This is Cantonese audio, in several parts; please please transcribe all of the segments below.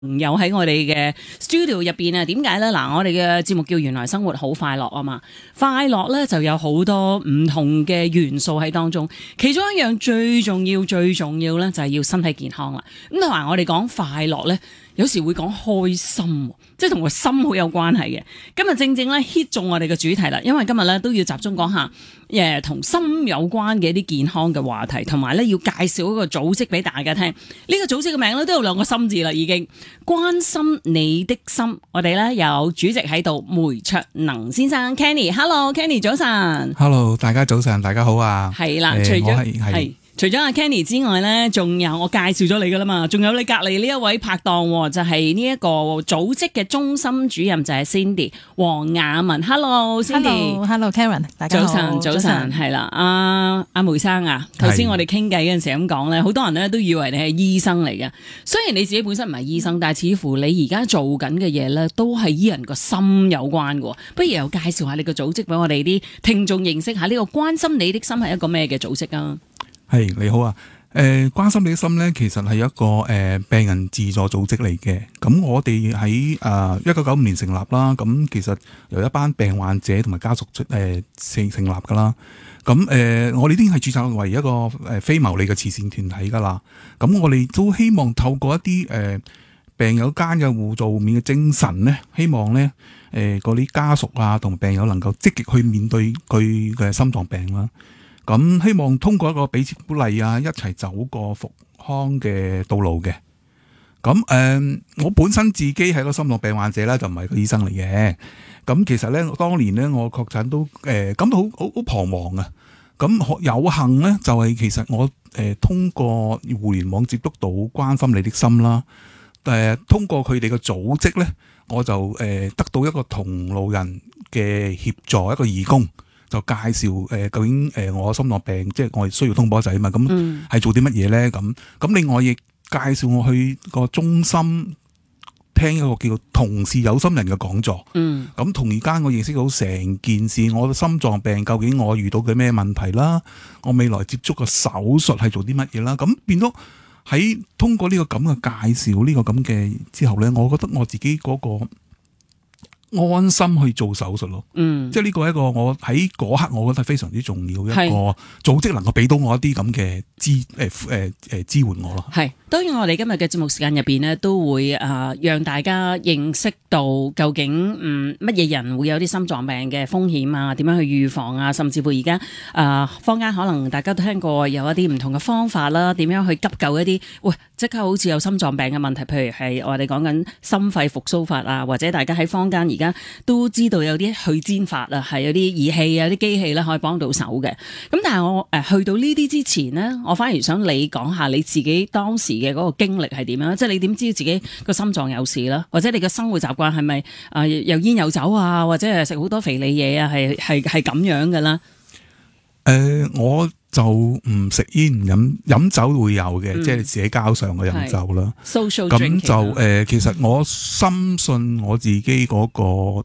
有喺我哋嘅 studio 入邊啊？點解咧？嗱，我哋嘅節目叫原來生活好快樂啊嘛，快樂咧就有好多唔同嘅元素喺當中，其中一樣最重要咧就係要身體健康啦。咁同埋我哋講快樂咧，有時會講開心，即係同個心好有關係嘅。今日正正咧 hit 中我哋嘅主題啦，因為今日咧都要集中講下同心有關嘅一啲健康嘅話題，同埋咧要介紹一個組織俾大家聽。呢個組織嘅名咧都有兩個心字啦，已經關心你的心。我哋咧有主席喺度，梅卓能先生 Kenny。Hello Kenny， 早晨。 Hello， 大家早晨，大家好啊。 係啦，除咗阿 Kenny 之外咧，仲有我介紹咗你噶啦嘛，仲有你隔籬呢一位拍檔，就係呢一個組織嘅中心主任，就係 Cindy 黃雅文。Hello Cindy。Hello Karen， 大家好。 早晨，係啦，阿梅生啊，頭先我哋傾偈嗰陣時咁講咧，好多人咧都以為你係醫生嚟嘅。雖然你自己本身唔係醫生，但係似乎你而家做緊嘅嘢咧，都係醫人個心有關嘅。不如又介紹下你個組織俾我哋啲聽眾認識下，呢個關心你的心係一個咩嘅組織啊？ 係，你好啊，關心你的心咧，其實係一個病人自助組織嚟嘅。咁我哋喺1995年成立啦。咁其實由一班病患者同埋家屬成立噶啦。咁我哋已經係註冊為一個非牟利嘅慈善團體噶啦。咁我哋都希望透過一啲病友間嘅互助互勉嘅精神咧，希望咧嗰啲家屬啊同病友能夠積極去面對佢嘅心臟病啦。咁希望通過一個彼此鼓勵啊，一齊走過復康嘅道路嘅。咁我本身自己係個心臟病患者啦，就唔係個醫生嚟嘅。咁其實咧，當年咧我確診都感到好彷徨啊。咁有幸咧，就係其實我通過互聯網接觸到關心你的心啦。通過佢哋嘅組織咧，我就得到一個同路人嘅協助，一個義工。就介紹究竟我心臟病，即係我係需要通波仔啊嘛，咁係做啲乜嘢咧？咁另外亦介紹我去個中心聽一個叫同是有心人嘅講座。咁同而間我認識到成件事，我嘅心臟病究竟我遇到嘅咩問題啦？我未來接觸個手術係做啲乜嘢啦？咁變咗喺通過呢個咁嘅介紹，呢個咁嘅之後咧，我覺得我自己嗰個安心去做手術咯，即係呢個係一個我喺嗰刻我覺得非常之重要一個組織，能夠俾到我一啲咁嘅支援我咯。 係，當然我哋今日嘅節目時間入邊呢，都會讓大家認識到究竟乜嘢人會有啲心臟病嘅風險啊，點樣去預防啊，甚至乎而家坊間可能大家都聽過有一啲唔同嘅方法啦，點樣去急救一啲即刻好似有心臟病嘅問題，譬如係我哋講緊心肺復甦法啊，或者大家喺坊間而家都知道有啲去顫法啊，係有啲儀器啊、啲機器咧可以幫到手嘅。咁但係我去到呢啲之前呢，我反而想你講下你自己當時嘅嗰個經歷係點樣？即係你點知自己個心臟有事啦？或者你嘅生活習慣係咪又煙又酒啊？或者係食好多肥膩嘢啊？係咁樣㗎啦？ 我就唔食煙唔飲酒會有嘅，即係自己交上嘅飲酒啦。咁就其實我深信我自己嗰個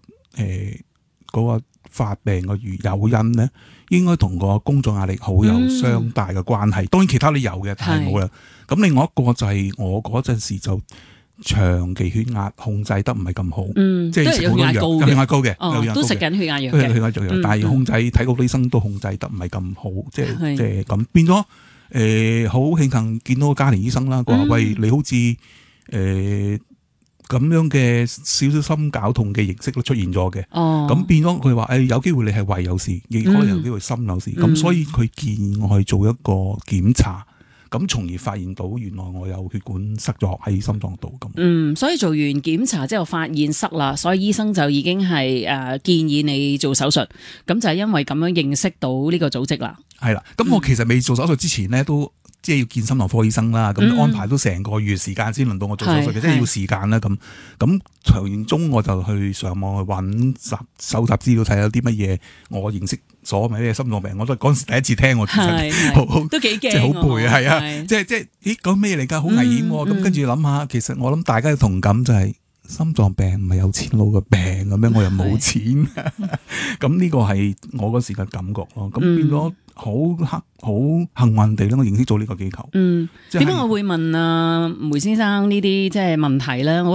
發病嘅誘因咧，應該同個工作壓力好有相大嘅關係。當然其他都有嘅，但係冇啦。咁另外一個就係我嗰陣時就長期血壓控制得唔係咁好，即係食好多藥，有血壓高嘅， 都食緊血壓藥嘅， 但係控制睇過醫生都控制得唔係咁好，即係咁變咗好慶幸見到個家庭醫生啦，佢話喂，你好似咁樣嘅少少心絞痛嘅形式都出現咗嘅，咁變咗佢話有機會你係胃有事，亦可能有機會心有事，咁所以佢建議我去做一個檢查。咁從而發現到原來我有血管塞咗喺心臟度咁。 所以做完檢查之後發現塞啦，所以醫生就已經係建議你做手術。咁就係因為咁樣認識到呢個組織啦。係啦， 咁我其實未做手術之前呢，都即係要見心臟科醫生啦。咁安排都成個月時間先輪到我做手術嘅，即係要時間啦。咁途中我就去上網去揾搜集資料，睇下啲乜嘢我認識所謂咩心臟病，我都嗰陣時第一次聽，我其實都幾驚， 即係好背啊，係啊，即係咦講咩嚟㗎？好危險喎！咁跟住諗下，其實我諗大家嘅同感就係心臟病唔係有錢佬嘅病咁樣，我又冇錢，咁呢個係我嗰時嘅感覺咯。咁變咗好幸運地咧，我認識咗呢個機構。 點解我會問梅先生呢啲即係問題咧？